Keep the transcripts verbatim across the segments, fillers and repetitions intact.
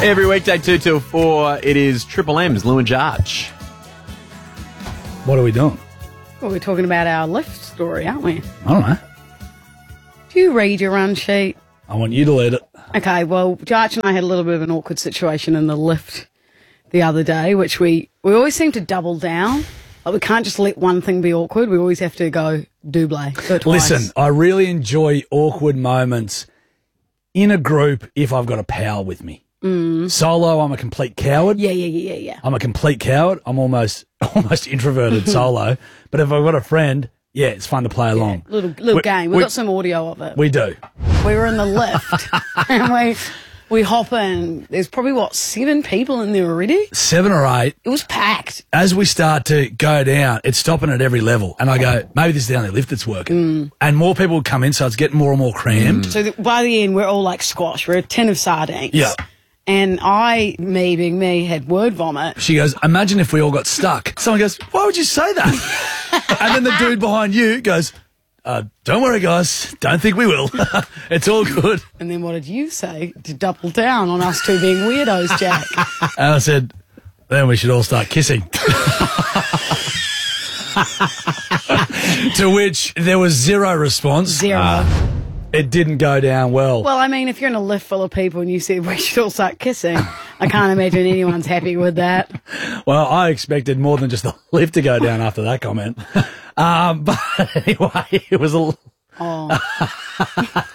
Every weekday, two till four, it is Triple M's, Lou and Jarch. What are we doing? Well, we're talking about our lift story, aren't we? I don't know. Do you read your run sheet? I want you to lead it. Okay, well, Jarch and I had a little bit of an awkward situation in the lift the other day, which we, we always seem to double down. Like, we can't just let one thing be awkward. We always have to go double. Go twice. Listen, I really enjoy awkward moments in a group if I've got a pal with me. Mm. Solo, I'm a complete coward. Yeah, yeah, yeah, yeah. I'm a complete coward. I'm almost almost introverted solo. But if I've got a friend, yeah, it's fun to play along. Yeah, little little we, game. We've we, got some audio of it. We do. We were in the lift and we we hop in. There's probably, what, seven people in there already? Seven or eight. It was packed. As we start to go down, it's stopping at every level. And I go, maybe this is the only lift that's working. Mm. And more people would come in, so it's getting more and more crammed. Mm. So the, by the end, we're all like squash. We're a tin of sardines. Yeah. And I, me being me, had word vomit. She goes, imagine if we all got stuck. Someone goes, why would you say that? And then the dude behind you goes, uh, don't worry, guys. Don't think we will. It's all good. And then what did you say to double down on us two being weirdos, Jack? And I said, then we should all start kissing. To which there was zero response. Zero. Uh, it didn't go down well. Well, I mean, if you're in a lift full of people and you said we should all start kissing, I can't imagine anyone's happy with that. Well, I expected more than just the lift to go down after that comment. Um, but anyway, it was a... Oh.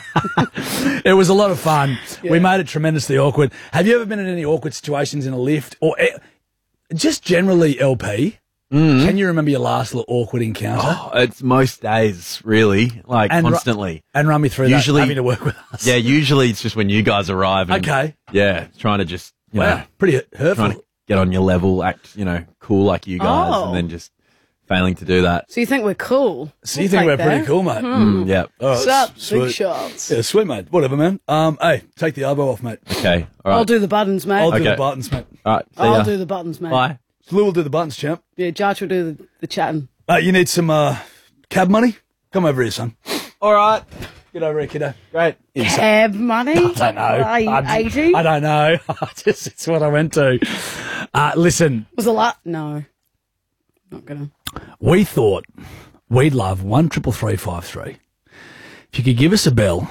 It was a lot of fun. Yeah. We made it tremendously awkward. Have you ever been in any awkward situations in a lift? Or eh, just generally, L P? Mm. Can you remember your last little awkward encounter? Oh, it's most days, really, like and constantly. Ru- and run me through usually, that, having to work with us. Yeah, usually it's just when you guys arrive. And, okay. Yeah, trying to just, you wow, know, pretty hurtful. Trying to get on your level, act, you know, cool like you guys, Oh. and then just failing to do that. So you think we're cool? So you We'll think take we're that. pretty cool, mate? Mm, yeah. All right, Sup, sweet. big shots. Yeah, sweet, mate. Whatever, man. Um, hey, take the elbow off, mate. Okay, all right. I'll do the buttons, mate. I'll do Okay. the buttons, mate. All right, see I'll ya. do the buttons, mate. Bye. Lou will do the buttons, champ. Yeah, Jarch will do the, the chatting. Uh, you need some uh, cab money? Come over here, son. All right. Get over here, kiddo. Great. Cab money? I don't know. Are you I, eighty? I don't know. I just, it's what I went to. Uh, listen, Was a lot? No. Not gonna. we thought we'd love one triple three five three. If you could give us a bell,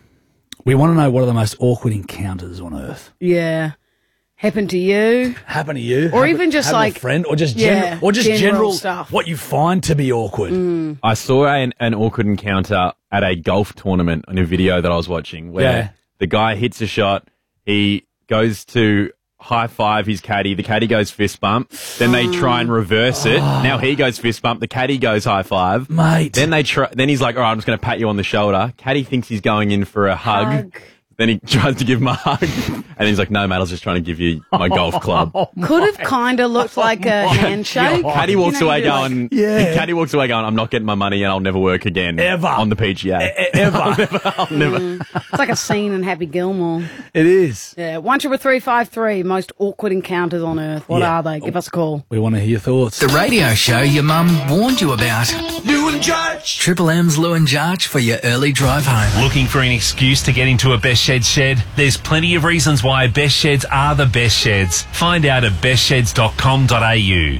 we want to know what are the most awkward encounters on earth. Yeah. Happened to you? Happen to you, Or happen- even just happen to like- a friend, or just Yeah, general, or just general general stuff. what you find to be awkward. I saw an, an awkward encounter at a golf tournament on a video that I was watching where Yeah. the guy hits a shot, he goes to high five his caddy, the caddy goes fist bump, then they try and reverse it. Now he goes fist bump, the caddy goes high five. Mate. Then they try, then he's like, all right, I'm just going to pat you on the shoulder. Caddy thinks he's going in for a hug. Hug. Then he tries to give him a hug. And he's like, no, mate, I was just trying to give you my golf club. Could have kind of looked like a handshake. Caddy walks You know, away you do like- going, Yeah. Caddy walks away going, I'm not getting my money and I'll never work again. Ever. On the P G A. E- ever. I'll never. I'll never. It's like a scene in Happy Gilmore. It is. Yeah, one triple three five three. Most awkward encounters on earth. What Yeah. are they? Give us a call. We want to hear your thoughts. The radio show your mum warned you about. Lou and Jarch. Triple M's Lou and Jarch for your early drive home. Looking for an excuse to get into a Best Sheds shed? There's plenty of reasons why Best Sheds are the best sheds. Find out at best sheds dot com dot a u.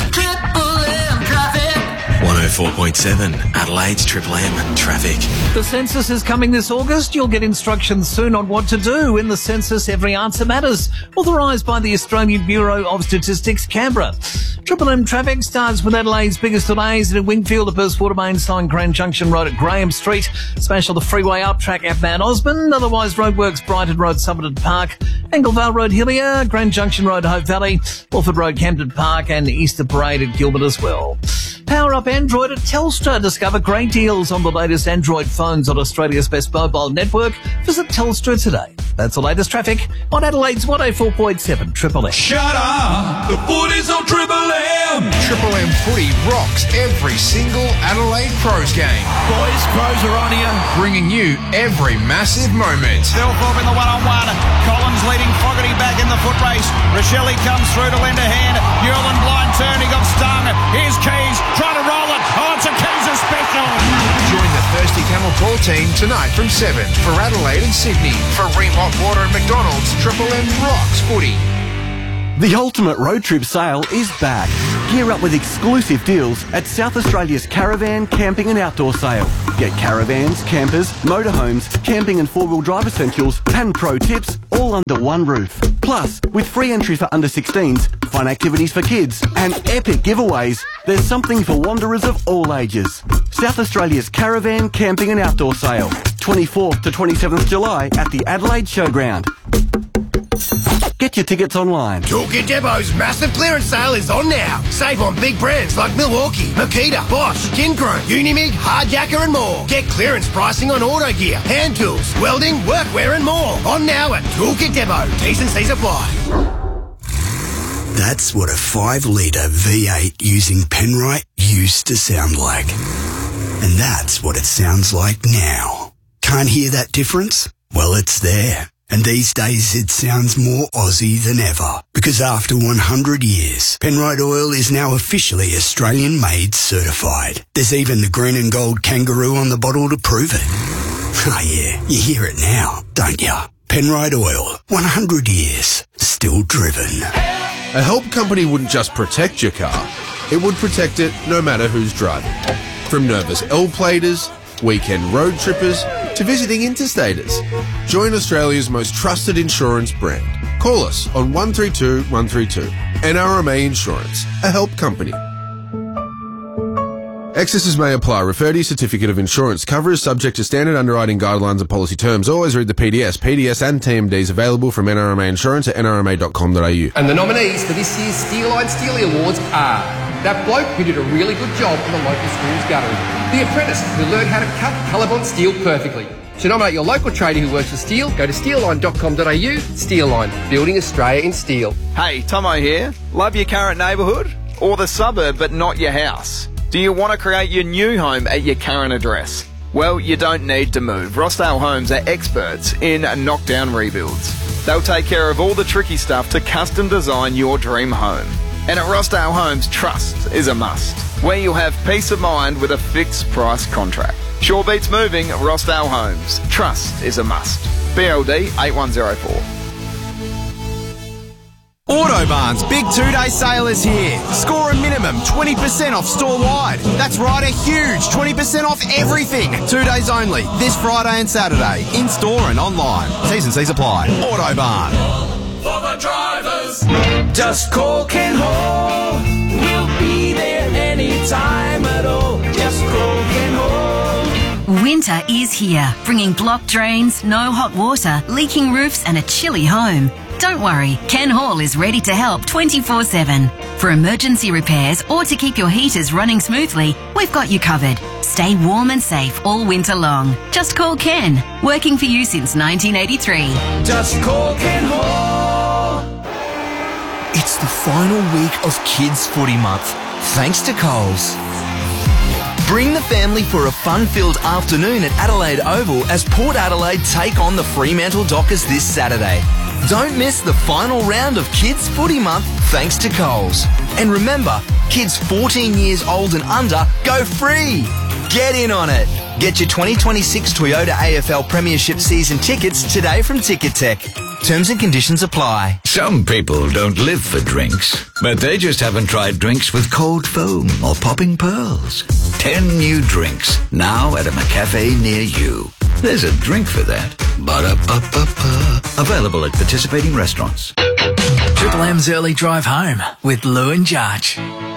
one oh four point seven Adelaide's Triple M traffic. The census is coming this August. You'll get instructions soon on what to do. In the census, every answer matters. Authorised by the Australian Bureau of Statistics, Canberra. Triple M traffic starts with Adelaide's biggest delays at Wingfield, the Perth Watermain sign, Grand Junction Road at Graham Street. Smash on the freeway up track at Mount Osmond. Otherwise, roadworks Brighton Road, Somerton Park, Anglevale Road, Hillier, Grand Junction Road, Hope Valley, Wolford Road, Camden Park, and Easter Parade at Gilbert as well. Power up Android at Telstra. Discover great deals on the latest Android phones on Australia's best mobile network. Visit Telstra today. That's the latest traffic on Adelaide's one oh four point seven Triple M. Shut up! The footy's on Triple M! Triple M footy rocks every single Adelaide Crows game. Boys, Crows are on here, bringing you every massive moment. Thilthorpe in the one-on-one. Collins leading Fogarty back in the foot race. Rochelle comes through to lend a hand. Newland blind turn. He got stung. Here's Keys trying to roll it. Oh, it's a Keys special. Join the Thirsty Camel Call team tonight from seven for Adelaide and Sydney. For Ream Hot Water and McDonald's, Triple M rocks footy. The ultimate road trip sale is back. Gear up with exclusive deals at South Australia's Caravan, Camping and Outdoor Sale. Get caravans, campers, motorhomes, camping and four-wheel drive essentials and pro tips all under one roof. Plus, with free entry for under sixteens, fun activities for kids and epic giveaways, there's something for wanderers of all ages. South Australia's Caravan, Camping and Outdoor Sale. twenty-fourth to twenty-seventh July at the Adelaide Showground. Get your tickets online. Toolkit Depot's massive clearance sale is on now. Save on big brands like Milwaukee, Makita, Bosch, Kinchrome, Unimig, Hardjacker and more. Get clearance pricing on auto gear, hand tools, welding, workwear and more. On now at Toolkit Depot. T's and C's apply. That's what a five litre V eight using Penrite used to sound like. And that's what it sounds like now. Can't hear that difference? Well, it's there. And these days it sounds more Aussie than ever. Because after one hundred years, Penrite Oil is now officially Australian-made certified. There's even the green and gold kangaroo on the bottle to prove it. Oh yeah, you hear it now, don't you? Penrite Oil, one hundred years, still driven. A help company wouldn't just protect your car, it would protect it no matter who's driving. From nervous L-platers, weekend road trippers, to visiting interstaters. Join Australia's most trusted insurance brand. Call us on one three two one three two. N R M A Insurance, a help company. Excesses may apply. Refer to your certificate of insurance. Cover is subject to standard underwriting guidelines and policy terms. Always read the P D S. P D S and T M Ds available from N R M A Insurance at N R M A dot com dot A U. And the nominees for this year's Steeline Steely Awards are that bloke who did a really good job in the local school's guttering, the apprentice who learned how to cut Colorbond steel perfectly. To nominate your local tradie who works for steel, go to steelline dot com dot A U. Steelline, building Australia in steel. Hey, Tomo here. Love your current neighbourhood or the suburb but not your house? Do you want to create your new home at your current address? Well, you don't need to move. Rossdale Homes are experts in knockdown rebuilds. They'll take care of all the tricky stuff to custom design your dream home. And at Rossdale Homes, trust is a must, where you'll have peace of mind with a fixed price contract. Sure beats moving, Rossdale Homes. Trust is a must. B L D eight one zero four. Autobarn's big two-day sale is here. Score a minimum twenty percent off store-wide. That's right, a huge twenty percent off everything. Two days only, this Friday and Saturday, in-store and online. T's and C's apply. Autobarn. For the drivers, just call Ken Hall. We'll be there anytime at all. Just call Ken Hall. Winter is here, bringing blocked drains, no hot water, leaking roofs and a chilly home. Don't worry, Ken Hall is ready to help twenty-four seven. For emergency repairs or to keep your heaters running smoothly, we've got you covered. Stay warm and safe all winter long. Just call Ken, working for you since nineteen eighty-three. Just call Ken Hall. It's the final week of Kids Footy Month, thanks to Coles. Bring the family for a fun-filled afternoon at Adelaide Oval as Port Adelaide take on the Fremantle Dockers this Saturday. Don't miss the final round of Kids Footy Month thanks to Coles. And remember, kids fourteen years old and under go free. Get in on it. Get your twenty twenty-six Toyota A F L Premiership season tickets today from Ticketek. Terms and conditions apply. Some people don't live for drinks, but they just haven't tried drinks with cold foam or popping pearls. Ten new drinks, now at a McCafe near you. There's a drink for that. Ba-da-ba-ba-ba. Available at participating restaurants. Triple M's Early Drive Home with Lou and Jarch.